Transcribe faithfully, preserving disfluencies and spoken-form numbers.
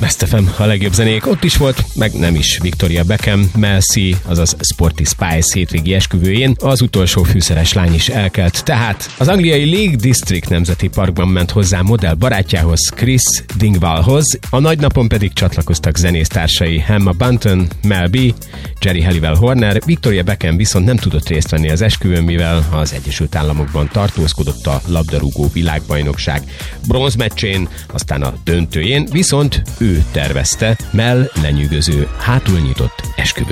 Best ef em, a legjobb zenék. Ott is volt, meg nem is Victoria Beckham, Mel C, azaz Sporty Spice hétvégi esküvőjén az utolsó fűszeres lány is elkelt. Tehát az angliai Lake District Nemzeti Parkban ment hozzá modell barátjához, Chris Dingwallhoz, a nagy napon pedig csatlakoztak zenésztársai Emma Bunton, Mel B, Jerry Halliwell Horner. Victoria Beckham viszont nem tudott részt venni az esküvőn, mivel az Egyesült Államokban tartózkodott a labdarúgó világbajnokság bronzmeccsén, aztán a döntőjén, viszont ő tervezte Mel lenyűgöző, hátulnyitott esküvőt.